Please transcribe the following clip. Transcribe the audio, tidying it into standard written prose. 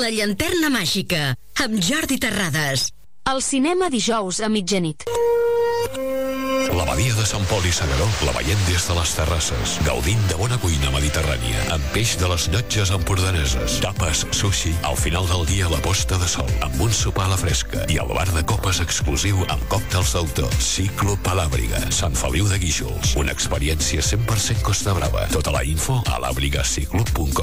La llanterna màgica, amb Jordi Terrades. Al cinema dijous a mitjanit. La badia de Sant Pol i Segaró la veiem des de les terrasses, gaudint de bona cuina mediterrània, amb peix de les llotges empordaneses, tapes, sushi, al final del dia la posta de sol, amb un sopar a la fresca i el bar de copes exclusiu amb còctels d'autor. Ciclo Palàbriga, Sant Feliu de Guíxols. Una experiència 100% Costa Brava. Tota la info a labrigaciclub.com.